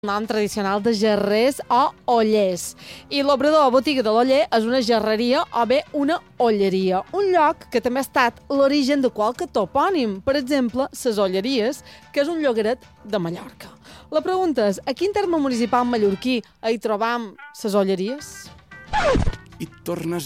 nom tradicional de gerrers o ollers. I l'obrador o botiga de l'oller és una gerreria o bé una olleria, un lloc que també ha estat l'origen de qualque topònim, per exemple, ses Olleries, que és un llogaret de Mallorca. La pregunta és, a quin terme municipal mallorquí hi trobam ses Olleries? I tornes